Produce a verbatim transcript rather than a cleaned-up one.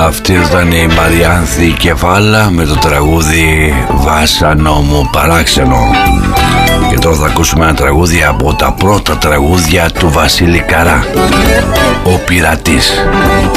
Αυτή ήταν η Μαριάνθη Κεφάλα με το τραγούδι «Βάσανο μου παράξενο». Και τώρα θα ακούσουμε ένα τραγούδι από τα πρώτα τραγούδια του Βασίλη Καρά, «Ο Πειρατής».